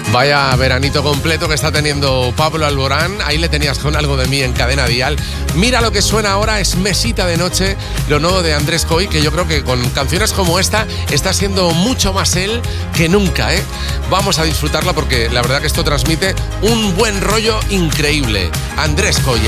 Vaya veranito completo que está teniendo Pablo Alborán. Ahí le tenías con Algo de mí en Cadena Dial. Mira lo que suena ahora, es Mesita de Noche, lo nuevo de Andrés Coy, que yo creo que con canciones como esta está siendo mucho más él que nunca, ¿eh? Vamos a disfrutarla porque la verdad que esto transmite un buen rollo increíble. Andrés Coy.